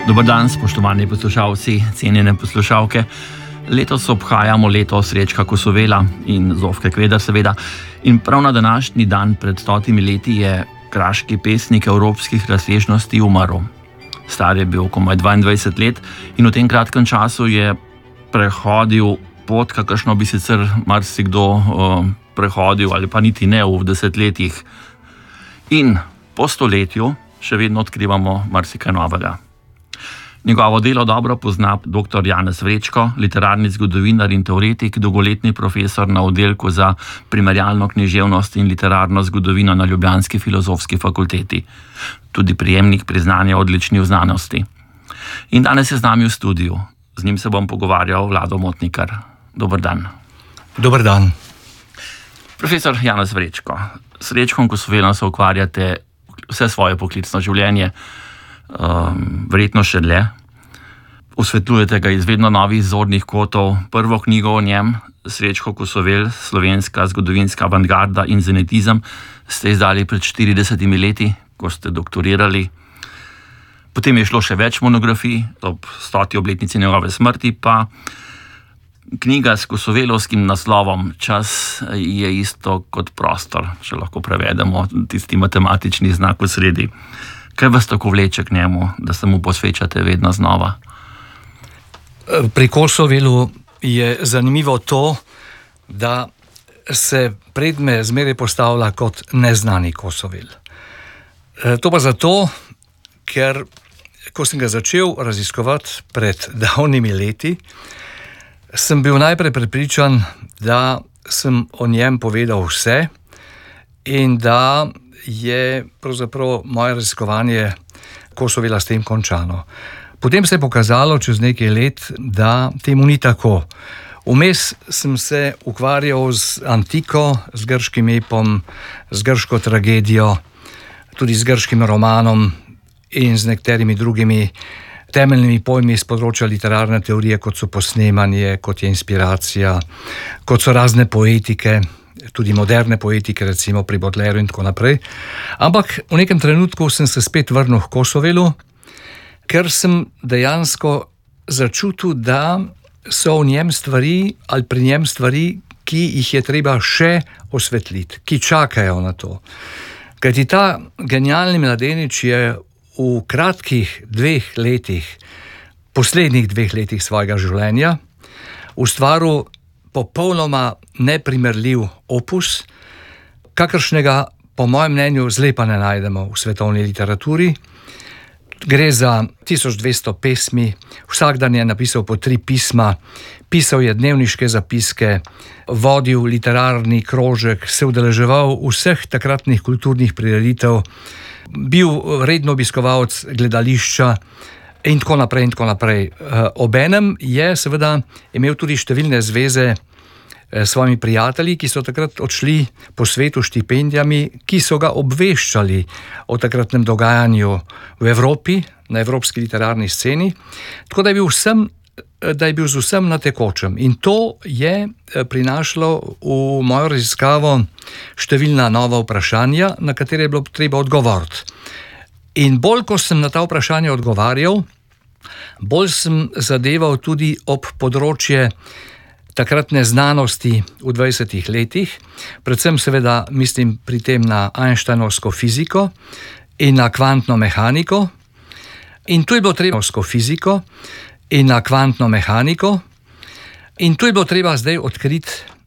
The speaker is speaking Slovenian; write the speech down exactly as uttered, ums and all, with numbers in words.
Dober dan, spoštovani poslušalci, cenjene poslušalke. Letos obhajamo leto Srečka Kosovela in Zofke Kveder, seveda. In prav na današnji dan pred stotimi leti je kraški pesnik evropskih razsežnosti umrl. Star je bil komaj dvaindvajset let in v tem kratkem času je prehodil pot, kakršno bi sicer marsikdo uh, prehodil ali pa niti ne v desetletjih. In po stoletju še vedno odkrivamo marsikaj novega. Njegovo delo dobro pozna doktor Janez Vrečko, literarni zgodovinar in teoretik, dolgoletni profesor na oddelku za primerjalno književnost in literarno zgodovino na ljubljanski filozofski fakulteti. Tudi prejemnik priznanja odlični v znanosti. In danes je z nami v studiu. Z njim se bom pogovarjal Vlado Motnikar. Dober dan. Dober dan. Profesor Janez Vrečko, s Srečkom Kosovelom se ukvarjate vse svoje poklicno življenje, um, verjetno še dlje. Osvetljujete ga iz vedno novih zornih kotov. Prvo knjigo o njem, Srečko Kosovel, slovenska zgodovinska avantgarda in zenitizem, ste izdali pred štiridesetimi leti, ko ste doktorirali. Potem je šlo še več monografij, ob stoti obletnici njegove smrti pa knjiga s kosovelovskim naslovom Čas je isto kot prostor, če lahko prevedemo tisti matematični znak v sredi. Kaj vas tako vleče k njemu, da se mu posvečate vedno znova? Pri Kosovelu je zanimivo to, da se pred me zmeraj postavlja kot neznani Kosovel. To pa zato, ker ko sem ga začel raziskovati pred davnimi leti, sem bil najprej prepričan, da sem o njem povedal vse in da je pravzaprav moje raziskovanje Kosovela s tem končano. Potem se je pokazalo čez nekaj let, da temu ni tako. Vmes sem se ukvarjal z antiko, z grškim epom, z grško tragedijo, tudi z grškim romanom in z nekaterimi drugimi temeljnimi pojmi iz področja literarne teorije, kot so posnemanje, kot je inspiracija, kot so razne poetike, tudi moderne poetike, recimo pri Baudelairu in tako naprej. Ampak v nekem trenutku sem se spet vrnil k Kosovelu, ker sem dejansko začutil, da so v njem stvari ali pri njem stvari, ki jih je treba še osvetliti, ki čakajo na to. Kajti ta genialni mladenič je v kratkih dveh letih, poslednjih dveh letih svojega življenja, ustvaril popolnoma neprimerljiv opus, kakršnega po mojem mnenju zelo pa ne najdemo v svetovni literaturi. Gre za tisoč dvesto pesmi, vsak dan je napisal po tri pisma, pisal je dnevniške zapiske, vodil literarni krožek, se udeleževal vseh takratnih kulturnih prireditev, bil redno obiskovalec gledališča in tako naprej in tako naprej. Obenem je seveda imel tudi številne zveze s svojimi prijatelji, ki so takrat odšli po svetu s štipendijami, ki so ga obveščali o takratnem dogajanju v Evropi, na evropski literarni sceni, tako da je bil vsem, da je bil z vsem na tekočem. In to je prinašalo v mojo raziskavo številna nova vprašanja, na katere je bilo treba odgovoriti. In bolj, ko sem na ta vprašanja odgovarjal, bolj sem zadeval tudi ob področje takratne znanosti v dvajsetih letih, predvsem seveda mislim pri tem na Einsteinovsko fiziko in na kvantno mehaniko. In tu je bilo treba fiziko in na kvantno mehaniko in tu je bilo treba zdaj odkriti